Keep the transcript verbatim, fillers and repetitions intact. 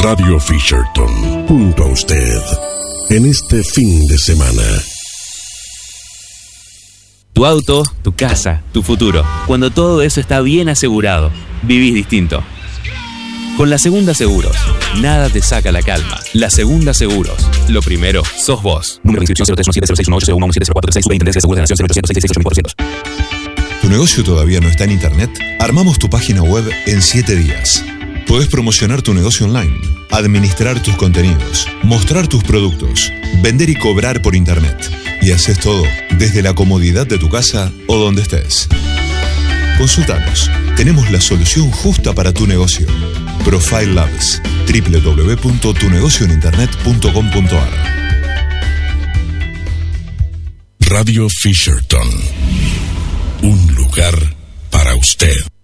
Radio Fisherton, junto a usted, en este fin de semana. Tu auto, tu casa, tu futuro. Cuando todo eso está bien asegurado, vivís distinto. Con La Segunda Seguros, nada te saca la calma. La Segunda Seguros, lo primero sos vos. Número de inscripción cero tres uno siete cero seis uno ocho cero uno uno siete cero cuatro tres seis. Superintendencia de Seguros de la Nación cero ochocientos seis seis ocho mil cuatrocientos. ¿Tu negocio todavía no está en internet? Armamos tu página web en siete días. Podés promocionar tu negocio online, administrar tus contenidos, mostrar tus productos, vender y cobrar por internet. Y haces todo desde la comodidad de tu casa o donde estés. Consultanos. Tenemos la solución justa para tu negocio. Profile Labs. doble u doble u doble u punto tu negocio en internet punto com punto a r. Radio Fisherton. Un lugar para usted.